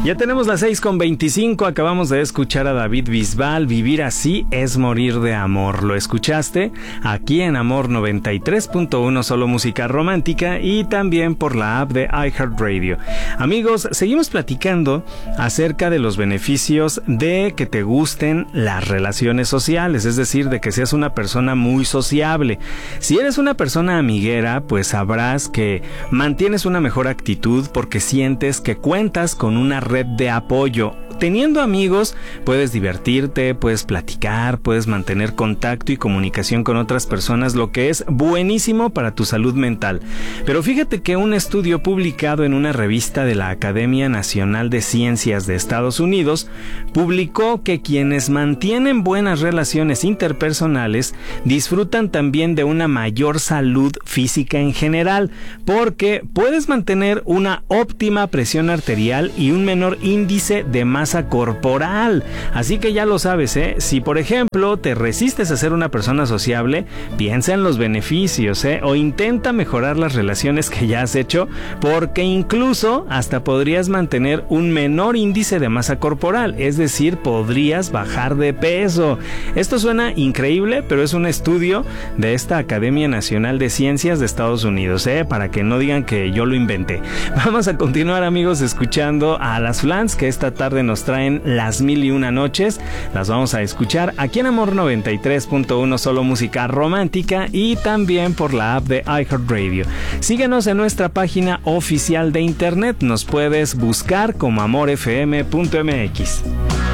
Ya tenemos las 6:25, acabamos de escuchar a David Bisbal, Vivir así es morir de amor. Lo escuchaste aquí en Amor 93.1, solo música romántica, y también por la app de iHeartRadio. Amigos, seguimos platicando acerca de los beneficios de que te gusten las relaciones sociales, es decir, de que seas una persona muy sociable. Si eres una persona amiguera, pues sabrás que mantienes una mejor actitud porque sientes que cuentas con una red de apoyo. Teniendo amigos, puedes divertirte, puedes platicar, puedes mantener contacto y comunicación con otras personas, lo que es buenísimo para tu salud mental. Pero fíjate que un estudio publicado en una revista de la Academia Nacional de Ciencias de Estados Unidos publicó que quienes mantienen buenas relaciones interpersonales disfrutan también de una mayor salud física en general, porque puedes mantener una óptima presión arterial y un menor índice de masa corporal. Así que ya lo sabes, si por ejemplo te resistes a ser una persona sociable, piensa en los beneficios, o intenta mejorar las relaciones que ya has hecho, porque incluso hasta podrías mantener un menor índice de masa corporal, es decir, podrías bajar de peso. Esto suena increíble, pero es un estudio de esta Academia Nacional de Ciencias de Estados Unidos, para que no digan que yo lo inventé. Vamos a continuar, amigos, escuchando a las Flans, que esta tarde nos traen las 1001 noches. Las vamos a escuchar aquí en Amor 93.1, solo música romántica, y también por la app de iHeartRadio. Síguenos en nuestra página oficial de internet, nos puedes buscar como amorfm.mx.